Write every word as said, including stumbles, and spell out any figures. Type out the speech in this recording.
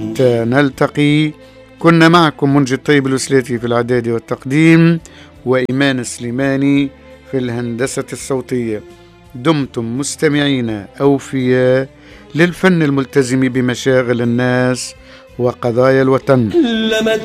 نلتقي. كنا معكم منجي الطيب الوسلاتي في الإعداد والتقديم، وإيمان السليماني في الهندسة الصوتية. دمتم مستمعين أوفياء للفن الملتزم بمشاغل الناس وقضايا الوطن.